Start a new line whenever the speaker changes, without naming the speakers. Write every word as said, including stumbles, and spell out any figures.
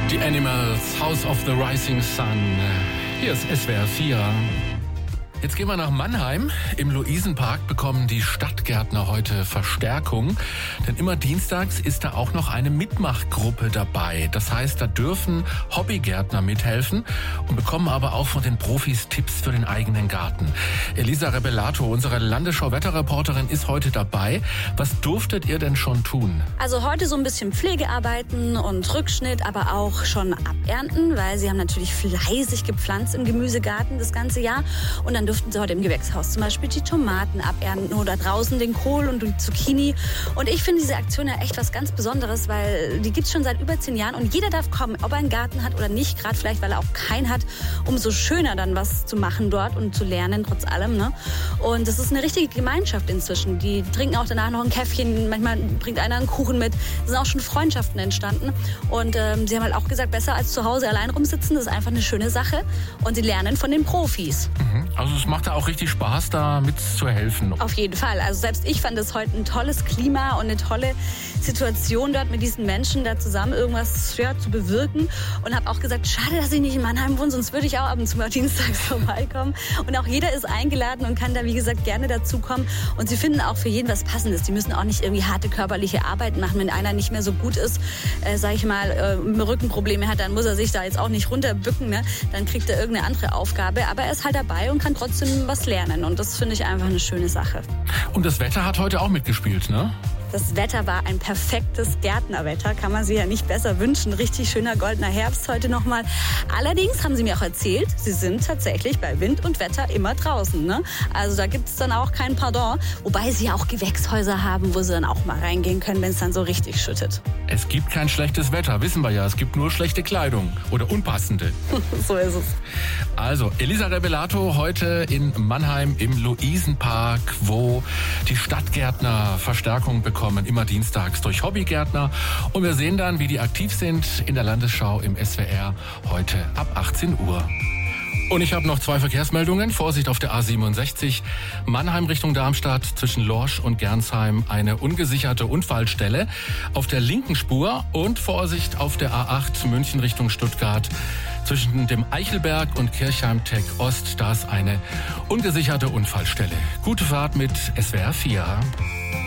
Die Animals, House of the Rising Sun. Hier ist S W R vier. Jetzt gehen wir nach Mannheim. Im Luisenpark bekommen die Stadtgärtner heute Verstärkung. Denn immer dienstags ist da auch noch eine Mitmachgruppe dabei. Das heißt, da dürfen Hobbygärtner mithelfen und bekommen aber auch von den Profis Tipps für den eigenen Garten. Elisa Rebellato, unsere Landesschau-Wetterreporterin, ist heute dabei. Was durftet ihr denn schon tun?
Also heute so ein bisschen Pflegearbeiten und Rückschnitt, aber auch schon abernten, weil sie haben natürlich fleißig gepflanzt im Gemüsegarten das ganze Jahr. Und dann dürften sie heute im Gewächshaus zum Beispiel die Tomaten abernten oder draußen den Kohl und die Zucchini. Und ich finde diese Aktion ja echt was ganz Besonderes, weil die gibt es schon seit über zehn Jahren und jeder darf kommen, ob er einen Garten hat oder nicht, gerade vielleicht, weil er auch keinen hat, umso schöner dann was zu machen dort und zu lernen, trotz allem. Ne? Und das ist eine richtige Gemeinschaft inzwischen. Die trinken auch danach noch ein Käffchen, manchmal bringt einer einen Kuchen mit. Es sind auch schon Freundschaften entstanden. Und ähm, sie haben halt auch gesagt, besser als zu Hause allein rumsitzen, das ist einfach eine schöne Sache. Und sie lernen von den Profis.
Mhm. Also es macht da auch richtig Spaß, da mitzuhelfen.
Auf jeden Fall. Also selbst ich fand es heute ein tolles Klima und eine tolle Situation dort mit diesen Menschen da zusammen irgendwas ja, zu bewirken. Und habe auch gesagt, schade, dass ich nicht in Mannheim wohne, sonst würde ich auch ab und zu mal dienstags vorbeikommen. Und auch jeder ist eingeladen und kann da, wie gesagt, gerne dazukommen. Und sie finden auch für jeden was Passendes. Die müssen auch nicht irgendwie harte körperliche Arbeit machen. Wenn einer nicht mehr so gut ist, äh, sag ich mal, äh, Rückenprobleme hat, dann muss er sich da jetzt auch nicht runterbücken. Ne? Dann kriegt er irgendeine andere Aufgabe. Aber er ist halt dabei und kann trotzdem was lernen. Und das finde ich einfach eine schöne Sache.
Und das Wetter hat heute auch mitgespielt, ne?
Das Wetter war ein perfektes Gärtnerwetter, kann man sich ja nicht besser wünschen. Richtig schöner goldener Herbst heute nochmal. Allerdings haben sie mir auch erzählt, sie sind tatsächlich bei Wind und Wetter immer draußen. Ne? Also da gibt es dann auch kein Pardon. Wobei sie ja auch Gewächshäuser haben, wo sie dann auch mal reingehen können, wenn es dann so richtig schüttet.
Es gibt kein schlechtes Wetter, wissen wir ja. Es gibt nur schlechte Kleidung oder unpassende.
So ist es.
Also, Elisa Rebellato heute in Mannheim im Luisenpark, wo die Stadtgärtner Verstärkung bekommen. Kommen immer dienstags durch Hobbygärtner. Und wir sehen dann, wie die aktiv sind in der Landesschau im S W R heute ab achtzehn Uhr. Und ich habe noch zwei Verkehrsmeldungen. Vorsicht auf der A siebenundsechzig, Mannheim Richtung Darmstadt, zwischen Lorsch und Gernsheim eine ungesicherte Unfallstelle auf der linken Spur. Und Vorsicht auf der A acht, München Richtung Stuttgart, zwischen dem Eichelberg und Kirchheim-Tech Ost, da ist eine ungesicherte Unfallstelle. Gute Fahrt mit S W R vier.